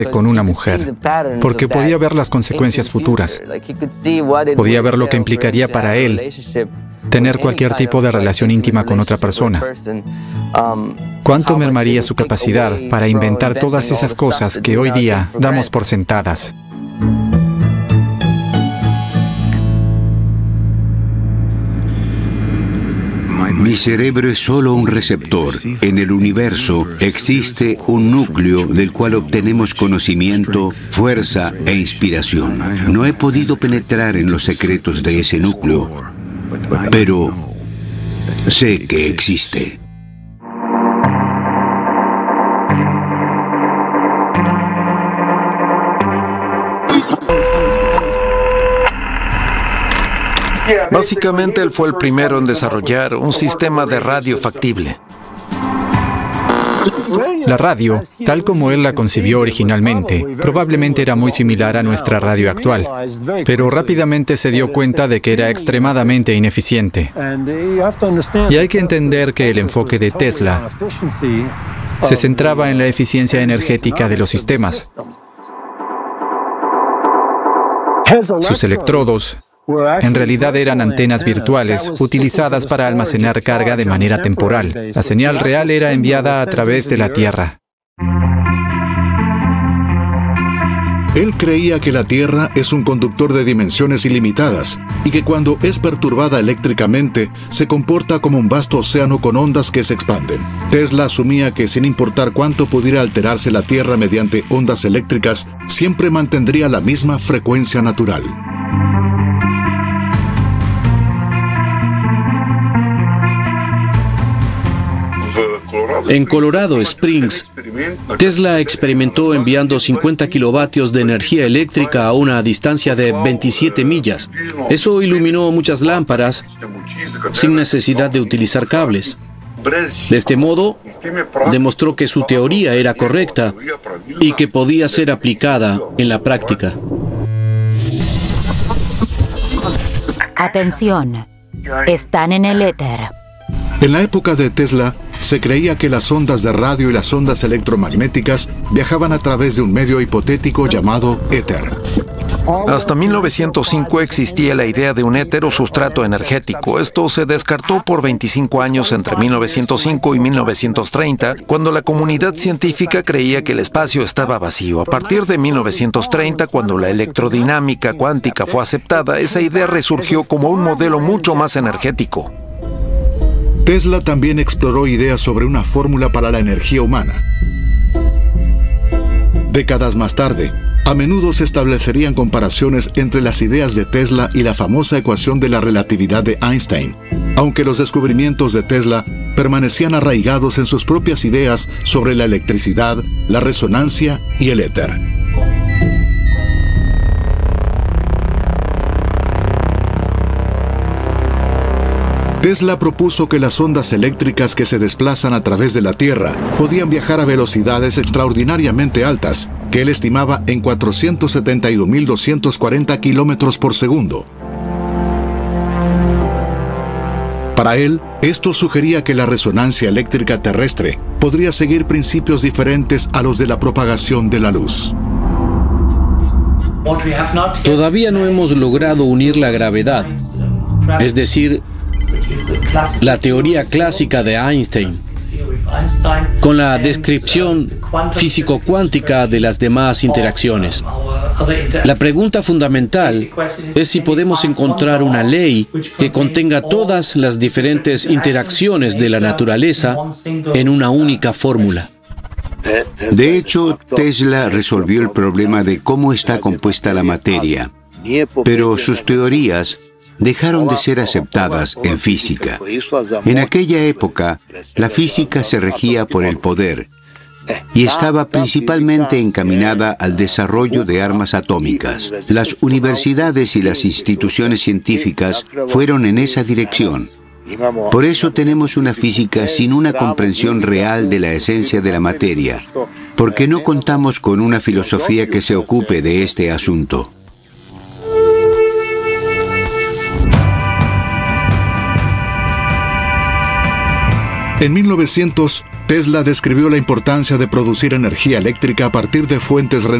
con una mujer, porque podía ver las consecuencias futuras. Podía ver lo que implicaría para él tener cualquier tipo de relación íntima con otra persona. ¿Cuánto mermaría su capacidad para inventar todas esas cosas que hoy día damos por sentadas? Mi cerebro es solo un receptor. En el universo existe un núcleo del cual obtenemos conocimiento, fuerza e inspiración. No he podido penetrar en los secretos de ese núcleo, pero sé que existe. Básicamente, él fue el primero en desarrollar un sistema de radio factible. La radio, tal como él la concibió originalmente, probablemente era muy similar a nuestra radio actual, pero rápidamente se dio cuenta de que era extremadamente ineficiente. Y hay que entender que el enfoque de Tesla se centraba en la eficiencia energética de los sistemas. Sus electrodos en realidad eran antenas virtuales utilizadas para almacenar carga de manera temporal. La señal real era enviada a través de la Tierra. Él creía que la Tierra es un conductor de dimensiones ilimitadas y que cuando es perturbada eléctricamente se comporta como un vasto océano con ondas que se expanden. Tesla asumía que sin importar cuánto pudiera alterarse la Tierra mediante ondas eléctricas, siempre mantendría la misma frecuencia natural. En Colorado Springs, Tesla experimentó enviando 50 kilovatios de energía eléctrica a una distancia de 27 millas. Eso iluminó muchas lámparas sin necesidad de utilizar cables. De este modo, demostró que su teoría era correcta y que podía ser aplicada en la práctica. Atención, están en el éter. En la época de Tesla, se creía que las ondas de radio y las ondas electromagnéticas viajaban a través de un medio hipotético llamado éter. Hasta 1905 existía la idea de un éter o sustrato energético. Esto se descartó por 25 años entre 1905 y 1930, cuando la comunidad científica creía que el espacio estaba vacío. A partir de 1930, cuando la electrodinámica cuántica fue aceptada, esa idea resurgió como un modelo mucho más energético. Tesla también exploró ideas sobre una fórmula para la energía humana. Décadas más tarde, a menudo se establecerían comparaciones entre las ideas de Tesla y la famosa ecuación de la relatividad de Einstein, aunque los descubrimientos de Tesla permanecían arraigados en sus propias ideas sobre la electricidad, la resonancia y el éter. Tesla propuso que las ondas eléctricas que se desplazan a través de la Tierra podían viajar a velocidades extraordinariamente altas, que él estimaba en 471.240 kilómetros por segundo. Para él, esto sugería que la resonancia eléctrica terrestre podría seguir principios diferentes a los de la propagación de la luz. Todavía no hemos logrado unir la gravedad, es decir, la teoría clásica de Einstein, con la descripción físico-cuántica de las demás interacciones. La pregunta fundamental es si podemos encontrar una ley que contenga todas las diferentes interacciones de la naturaleza en una única fórmula. De hecho, Tesla resolvió el problema de cómo está compuesta la materia, pero sus teorías dejaron de ser aceptadas en física. En aquella época, la física se regía por el poder y estaba principalmente encaminada al desarrollo de armas atómicas. Las universidades y las instituciones científicas fueron en esa dirección. Por eso tenemos una física sin una comprensión real de la esencia de la materia, porque no contamos con una filosofía que se ocupe de este asunto. En 1900, Tesla describió la importancia de producir energía eléctrica a partir de fuentes renovables